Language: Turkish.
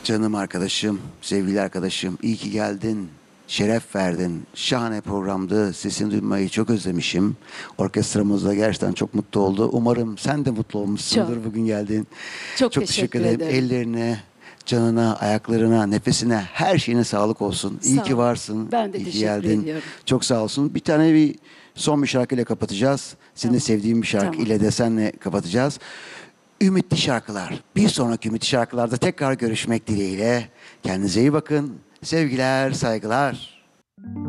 Canım arkadaşım, sevgili arkadaşım, iyi ki geldin. Şeref verdin. Şahane programdı. Sesini duymayı çok özlemişim. Orkestramızda gerçekten çok mutlu oldu. Umarım sen de mutlu olmuşsundur Çok. bugün geldiğin. Çok Çok teşekkür teşekkür ederim. ederim. Ellerine, canına, ayaklarına, nefesine, her şeyine sağlık olsun. İyi Sağ ki ol. varsın. Ben de İyi ki teşekkür geldin. ediyorum. Çok sağ olsun. Son bir şarkıyla kapatacağız. Senin de Tamam. sevdiğin bir şarkı Tamam. ile de senle kapatacağız. Ümitli şarkılar. Bir sonraki ümitli şarkılarda tekrar görüşmek dileğiyle. Kendinize iyi bakın. Sevgiler, saygılar.